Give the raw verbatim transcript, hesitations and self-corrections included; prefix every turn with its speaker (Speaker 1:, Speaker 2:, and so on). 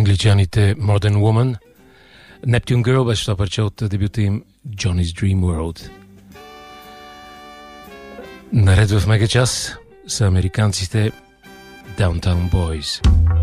Speaker 1: англичаните Modern Woman. Neptune Girl беше това парче от дебюта им Johnny's Dream World. Наред в мегачас са американците Downtown Boys.